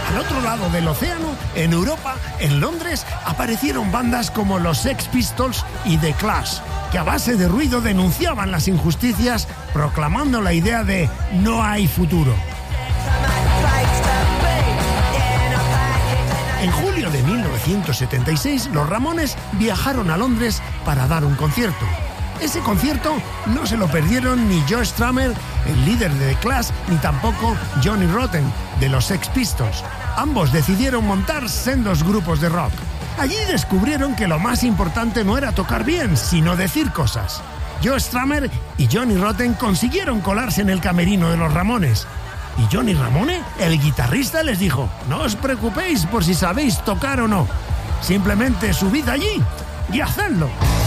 Al otro lado del océano, en Europa, en Londres, aparecieron bandas como los Sex Pistols y The Clash, que a base de ruido denunciaban las injusticias, proclamando la idea de no hay futuro. En julio de 1976, los Ramones viajaron a Londres para dar un concierto. Ese concierto no se lo perdieron ni Joe Strummer, el líder de The Clash, ni tampoco Johnny Rotten, de los Sex Pistols. Ambos decidieron montar sendos grupos de rock. Allí descubrieron que lo más importante no era tocar bien, sino decir cosas. Joe Strummer y Johnny Rotten consiguieron colarse en el camerino de los Ramones. Y Johnny Ramone, el guitarrista, les dijo: no os preocupéis por si sabéis tocar o no. Simplemente subid allí y hacedlo.